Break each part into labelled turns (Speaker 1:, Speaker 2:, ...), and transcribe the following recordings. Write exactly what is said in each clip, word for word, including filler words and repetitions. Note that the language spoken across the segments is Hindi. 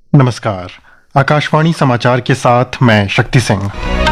Speaker 1: नमस्कार। आकाशवाणी समाचार के साथ मैं शक्ति सिंह।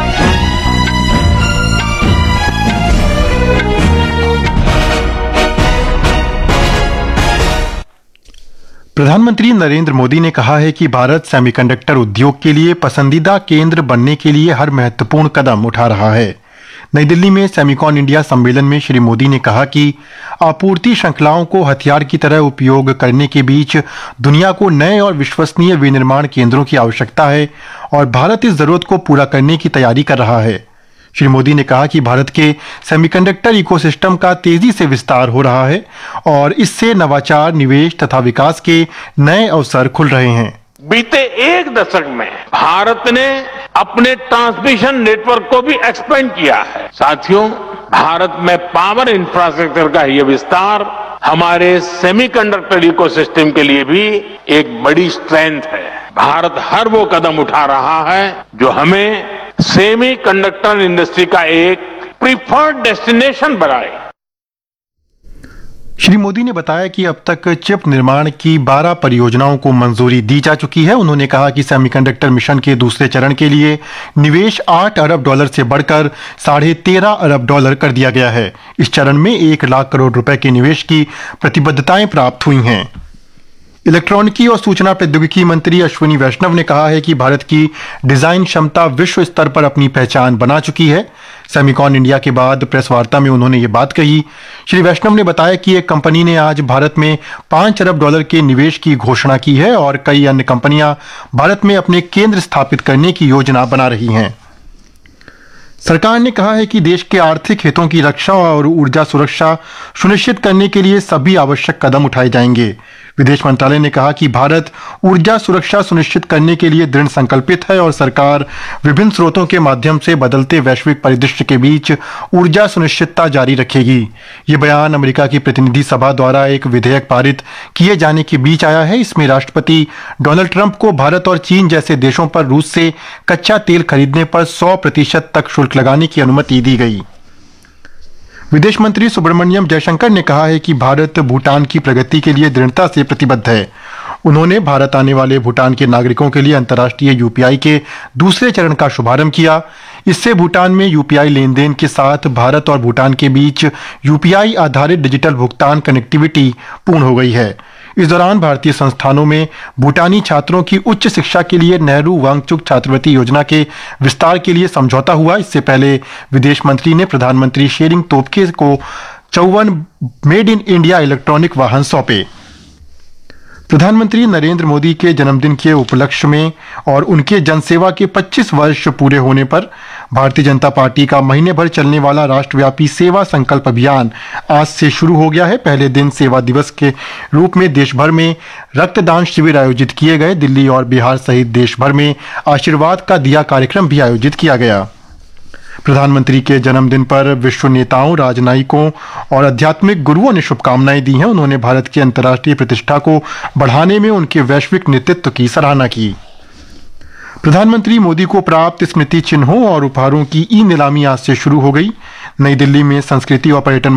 Speaker 1: प्रधानमंत्री नरेंद्र मोदी ने कहा है कि भारत सेमीकंडक्टर उद्योग के लिए पसंदीदा केंद्र बनने के लिए हर महत्वपूर्ण कदम उठा रहा है। नई दिल्ली में सेमिकॉन इंडिया सम्मेलन में श्री मोदी ने कहा कि आपूर्ति श्रृंखलाओं को हथियार की तरह उपयोग करने के बीच दुनिया को नए और विश्वसनीय विनिर्माण केंद्रों की आवश्यकता है और भारत इस जरूरत को पूरा करने की तैयारी कर रहा है। श्री मोदी ने कहा कि भारत के सेमीकंडक्टर इकोसिस्टम का तेजी से विस्तार हो रहा है और इससे नवाचार, निवेश तथा विकास के नए अवसर खुल रहे हैं।
Speaker 2: बीते एक दशक में भारत ने अपने ट्रांसमिशन नेटवर्क को भी एक्सपेंड किया है। साथियों, भारत में पावर इंफ्रास्ट्रक्चर का यह विस्तार हमारे सेमीकंडक्टर इकोसिस्टम के लिए भी एक बड़ी स्ट्रेंथ है। भारत हर वो कदम उठा रहा है जो हमें सेमीकंडक्टर इंडस्ट्री का एक प्रीफर्ड डेस्टिनेशन बनाए।
Speaker 1: श्री मोदी ने बताया कि अब तक चिप निर्माण की बारह परियोजनाओं को मंजूरी दी जा चुकी है। उन्होंने कहा कि सेमीकंडक्टर मिशन के दूसरे चरण के लिए निवेश आठ अरब डॉलर से बढ़कर साढ़े तेरह अरब डॉलर कर दिया गया है। इस चरण में एक लाख करोड़ रुपए के निवेश की प्रतिबद्धताएं प्राप्त हुई हैं। इलेक्ट्रॉनिकी और सूचना प्रौद्योगिकी मंत्री अश्विनी वैष्णव ने कहा है कि भारत की डिजाइन क्षमता विश्व स्तर पर अपनी पहचान बना चुकी है। सेमिकॉन इंडिया के बाद प्रेस वार्ता में उन्होंने ये बात कही। श्री वैष्णव ने बताया कि एक कंपनी ने आज भारत में पांच अरब डॉलर के निवेश की घोषणा की है और कई अन्य कंपनियां भारत में अपने केंद्र स्थापित करने की योजना बना रही हैं। सरकार ने कहा है कि देश के आर्थिक हितों की रक्षा और ऊर्जा सुरक्षा सुनिश्चित करने के लिए सभी आवश्यक कदम उठाए जाएंगे। विदेश मंत्रालय ने कहा कि भारत ऊर्जा सुरक्षा सुनिश्चित करने के लिए दृढ़ संकल्पित है और सरकार विभिन्न स्रोतों के माध्यम से बदलते वैश्विक परिदृश्य के बीच ऊर्जा सुनिश्चितता जारी रखेगी। ये बयान अमेरिका की प्रतिनिधि सभा द्वारा एक विधेयक पारित किए जाने के बीच आया है। इसमें राष्ट्रपति डोनाल्ड ट्रंप को भारत और चीन जैसे देशों पर रूस से कच्चा तेल खरीदने पर सौ प्रतिशत तक शुल्क लगाने की अनुमति दी गई। विदेश मंत्री सुब्रमण्यम जयशंकर ने कहा है कि भारत भूटान की प्रगति के लिए दृढ़ता से प्रतिबद्ध है। उन्होंने भारत आने वाले भूटान के नागरिकों के लिए अंतर्राष्ट्रीय यूपीआई के दूसरे चरण का शुभारंभ किया। इससे भूटान में यूपीआई लेन देन के साथ भारत और भूटान के बीच यूपीआई आधारित डिजिटल भुगतान कनेक्टिविटी पूर्ण हो गई है। इस दौरान भारतीय संस्थानों में भूटानी छात्रों की उच्च शिक्षा के लिए नेहरू वांगचुक छात्रवृत्ति योजना के विस्तार के लिए समझौता हुआ। इससे पहले विदेश मंत्री ने प्रधानमंत्री शेरिंग तोब्गे को चौवन मेड इन इंडिया इलेक्ट्रॉनिक वाहन सौंपे। प्रधानमंत्री नरेंद्र मोदी के जन्मदिन के उपलक्ष्य में और उनके जनसेवा के पच्चीस वर्ष पूरे होने पर भारतीय जनता पार्टी का महीने भर चलने वाला राष्ट्रव्यापी सेवा संकल्प अभियान आज से शुरू हो गया है। पहले दिन सेवा दिवस के रूप में देश भर में रक्तदान शिविर आयोजित किए गए। दिल्ली और बिहार सहित देश भर में आशीर्वाद का दिया कार्यक्रम भी आयोजित किया गया। प्रधानमंत्री के जन्मदिन पर विश्व नेताओं, राजनयिकों और आध्यात्मिक गुरुओं ने शुभकामनाएं दी हैं। उन्होंने भारत की अंतर्राष्ट्रीय प्रतिष्ठा को बढ़ाने में उनके वैश्विक नेतृत्व की सराहना की। प्रधानमंत्री मोदी को प्राप्त स्मृति चिन्हों और उपहारों की ई नीलामी आज से शुरू हो गई। नई दिल्ली में संस्कृति और पर्यटन